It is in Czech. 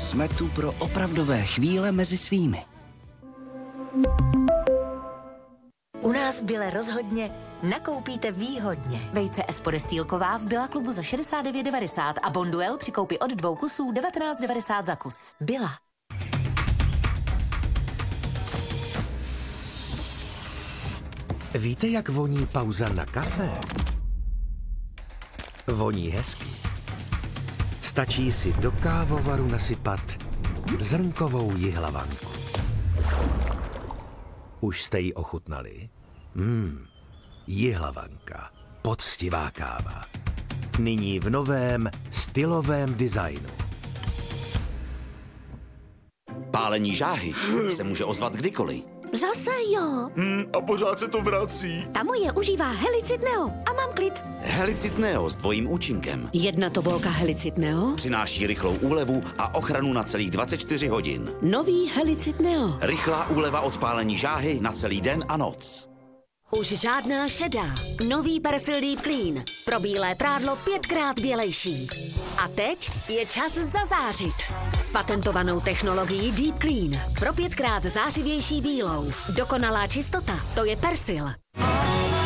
Jsme tu pro opravdové chvíle mezi svými. U nás v Bile rozhodně nakoupíte výhodně. Vejce Espode stýlková v Billa klubu za 69,90 a Bonduel při koupi od 2 kusů 19,90 za kus. Billa. Víte, jak voní pauza na kafe? Voní hezky. Stačí si do kávovaru nasypat zrnkovou jihlavanku. Už jste ji ochutnali? Jihlavanka. Poctivá káva. Nyní v novém stylovém designu. Pálení žáhy se může ozvat kdykoliv. Zase jo. A pořád se to vrací. Ta moje užívá Helicid Neo a mám klid. Helicid Neo s dvojím účinkem. Jedna tobolka Helicid Neo. Přináší rychlou úlevu a ochranu na celých 24 hodin. Nový Helicid Neo. Rychlá úleva od pálení žáhy na celý den a noc. Už žádná šedá. Nový Persil Deep Clean. Pro bílé prádlo 5krát bělejší. A teď je čas zazářit. S patentovanou technologií Deep Clean. Pro 5krát zářivější bílou. Dokonalá čistota, to je Persil.